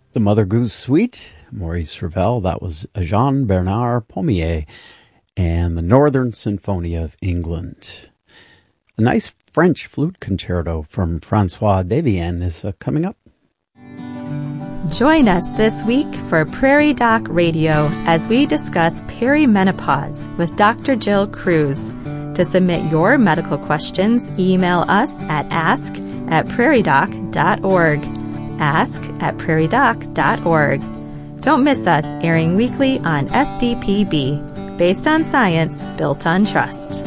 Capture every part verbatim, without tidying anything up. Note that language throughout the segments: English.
The Mother Goose Suite, Maurice Ravel, that was Jean-Bernard Pommier, and the Northern Symphony of England. A nice French flute concerto from Francois Devienne is uh, coming up. Join us this week for Prairie Doc Radio as we discuss perimenopause with Doctor Jill Cruz. To submit your medical questions, email us at ask at prairiedoc dot org. ask at prairiedoc dot org. Don't miss us, airing weekly on S D P B, based on science, built on trust.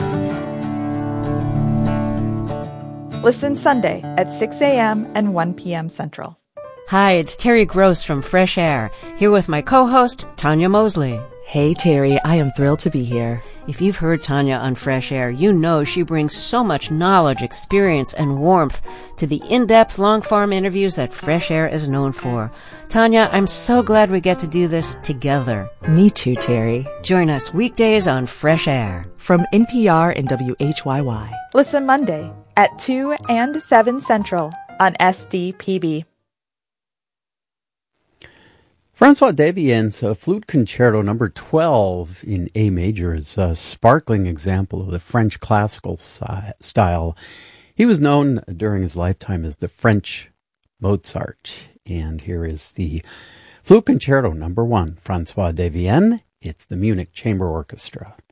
Listen Sunday at six a.m. and one p.m. Central. Hi, it's Terry Gross from Fresh Air, here with my co-host, Tanya Mosley. Hey, Terry, I am thrilled to be here. If you've heard Tanya on Fresh Air, you know she brings so much knowledge, experience, and warmth to the in-depth long-form interviews that Fresh Air is known for. Tanya, I'm so glad we get to do this together. Me too, Terry. Join us weekdays on Fresh Air. From N P R and W H Y Y. Listen Monday at two and seven Central on S D P B. Francois Devienne's uh, Flute Concerto number twelve in A major is a sparkling example of the French classical si- style. He was known during his lifetime as the French Mozart. And here is the Flute Concerto number one, Francois Devienne. It's the Munich Chamber Orchestra.